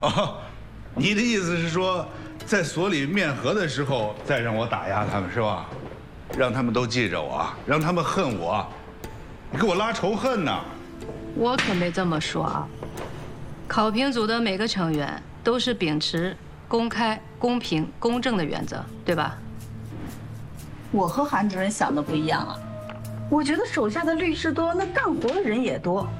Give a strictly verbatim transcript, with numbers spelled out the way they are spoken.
哦，你的意思是说，在所里面和的时候再让我打压他们是吧？让他们都记着我，让他们恨我，你给我拉仇恨呢？ 我可没这么说啊。考评组的每个成员都是秉持公开、公平、公正的原则，对吧？ 我和韩主任想的不一样啊。我觉得手下的律师多，那干活的人也多。